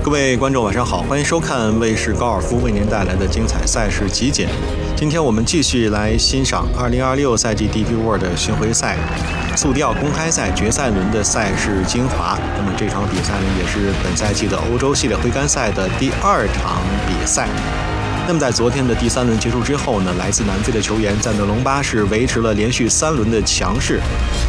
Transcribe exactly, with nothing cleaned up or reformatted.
各位观众晚上好，欢迎收看卫视高尔夫为您带来的精彩赛事集锦。今天我们继续来欣赏二零二六赛季 D P World 巡回赛速钓公开赛决赛轮的赛事精华。那么这场比赛呢，也是本赛季的欧洲系列挥杆赛的第二场比赛。那么在昨天的第三轮结束之后呢，来自南非的球员赞德隆巴是维持了连续三轮的强势，